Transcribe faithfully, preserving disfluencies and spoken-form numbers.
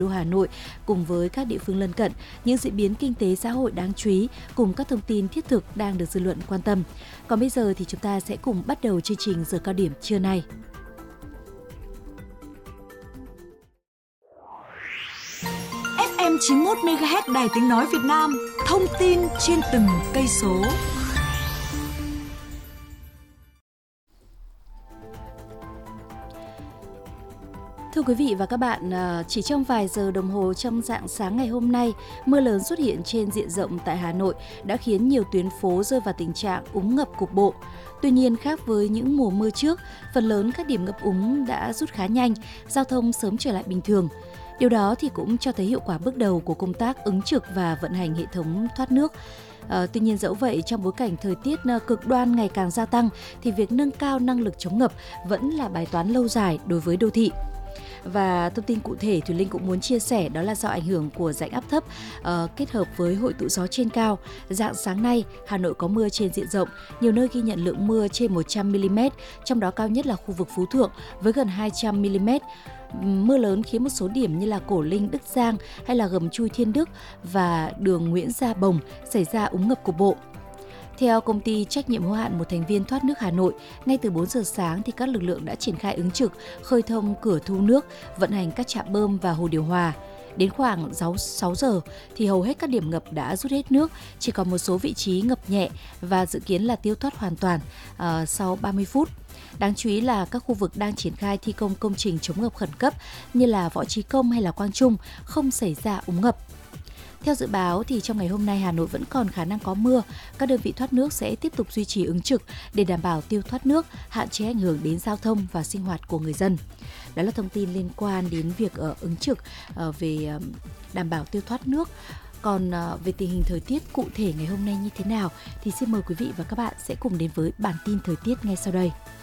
đô Hà Nội cùng với các địa phương lân cận, những diễn biến kinh tế xã hội đáng chú ý cùng các thông tin thiết thực đang được dư luận quan tâm. Còn bây giờ thì chúng ta sẽ cùng bắt đầu chương trình giờ cao điểm trưa nay. ép em chín mươi mốt mê ga héc Đài Tiếng nói Việt Nam, thông tin trên từng cây số. Thưa quý vị và các bạn, chỉ trong vài giờ đồng hồ trong rạng sáng ngày hôm nay, mưa lớn xuất hiện trên diện rộng tại Hà Nội đã khiến nhiều tuyến phố rơi vào tình trạng úng ngập cục bộ. Tuy nhiên, khác với những mùa mưa trước, phần lớn các điểm ngập úng đã rút khá nhanh, giao thông sớm trở lại bình thường. Điều đó thì cũng cho thấy hiệu quả bước đầu của công tác ứng trực và vận hành hệ thống thoát nước. À, tuy nhiên dẫu vậy, trong bối cảnh thời tiết cực đoan ngày càng gia tăng, thì việc nâng cao năng lực chống ngập vẫn là bài toán lâu dài đối với đô thị. Và thông tin cụ thể Thùy Linh cũng muốn chia sẻ đó là do ảnh hưởng của rãnh áp thấp uh, kết hợp với hội tụ gió trên cao. Rạng sáng nay, Hà Nội có mưa trên diện rộng, nhiều nơi ghi nhận lượng mưa trên một trăm mi li mét, trong đó cao nhất là khu vực Phú Thượng với gần hai trăm mi li mét. Mưa lớn khiến một số điểm như là Cổ Linh, Đức Giang hay là Gầm Chui Thiên Đức và đường Nguyễn Gia Bồng xảy ra úng ngập cục bộ. Theo công ty trách nhiệm hữu hạn một thành viên thoát nước Hà Nội, ngay từ bốn giờ sáng thì các lực lượng đã triển khai ứng trực, khơi thông cửa thu nước, vận hành các trạm bơm và hồ điều hòa. Đến khoảng sáu giờ thì hầu hết các điểm ngập đã rút hết nước, chỉ còn một số vị trí ngập nhẹ và dự kiến là tiêu thoát hoàn toàn uh, sau ba mươi phút. Đáng chú ý là các khu vực đang triển khai thi công công trình chống ngập khẩn cấp như là Võ Trí Công hay là Quang Trung không xảy ra úng ngập. Theo dự báo thì trong ngày hôm nay Hà Nội vẫn còn khả năng có mưa, các đơn vị thoát nước sẽ tiếp tục duy trì ứng trực để đảm bảo tiêu thoát nước, hạn chế ảnh hưởng đến giao thông và sinh hoạt của người dân. Đó là thông tin liên quan đến việc uh, ứng trực uh, về uh, đảm bảo tiêu thoát nước. Còn uh, về tình hình thời tiết cụ thể ngày hôm nay như thế nào thì xin mời quý vị và các bạn sẽ cùng đến với bản tin thời tiết ngay sau đây.